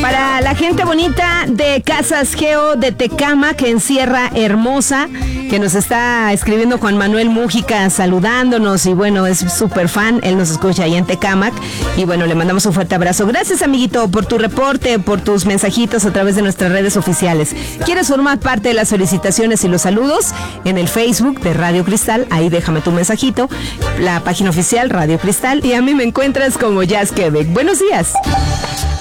Para la gente bonita de Casas Geo de Tecámac, en Sierra Hermosa, que nos está escribiendo Juan Manuel Mújica saludándonos, y bueno, es súper fan, él nos escucha ahí en Tecámac, y bueno, le mandamos un fuerte abrazo. Gracias, amiguito, por tu reporte, por tus mensajitos a través de nuestras redes oficiales. ¿Quieres formar parte de las felicitaciones y los saludos? En el Facebook de Radio Cristal, ahí déjame tu mensajito, la página oficial Radio Cristal, y a mí me encuentras como Jazz Quebec. Buenos días.